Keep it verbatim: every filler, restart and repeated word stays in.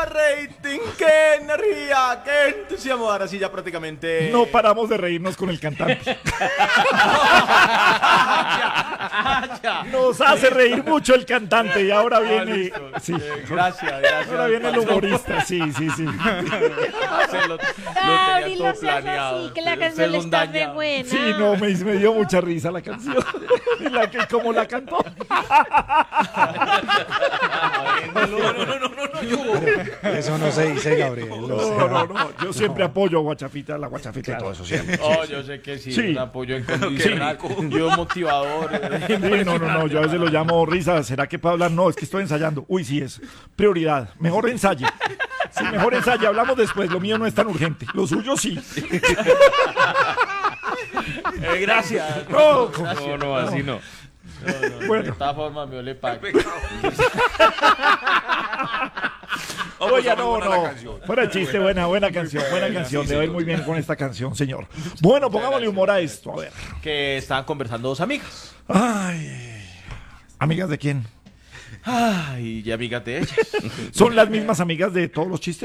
rating, qué energía, qué entusiasmo. Ahora sí ya prácticamente... No paramos de reírnos con el cantante. Nos hace reír mucho el cantante y ahora viene... Sí. Eh, gracias, gracias. Ahora viene el humorista, sí, sí, sí. Se lo, lo David, tenía todo no seas planeado. así, que la Se- canción se está de daña. buena. Sí, no, me, me dio mucha risa la canción. Y la que, como la cantó. No, no, no, no, no, no, yo. Eso no se dice, Gabriel. o No, sea, no, no. Yo siempre apoyo a Guachafita, la Guachafita y todo eso siempre. Oh, yo sé que sí, Sí. un apoyo incondicional. Yo motivador. Sí, no, no, no, yo a veces lo llamo risa. ¿Será que puedo hablar? No, es que estoy ensayando. Uy, sí, es prioridad. Mejor ensaye. Sí, mejor ensaye. Hablamos después. Lo mío no es tan urgente. Lo suyo sí. Eh, gracias. No, No, no, así no. No, no, Bueno. De todas formas, me le pago. Oye, no, no. Fuera chiste, buena, buena canción, buena canción. Le va a ir muy bien con esta canción, señor. Bueno, pongámosle humor a esto. A ver. Que estaban conversando dos amigas. Ay. ¿Amigas de quién? Ay, y amigas de ellas. ¿Son las mismas amigas de todos los chistes?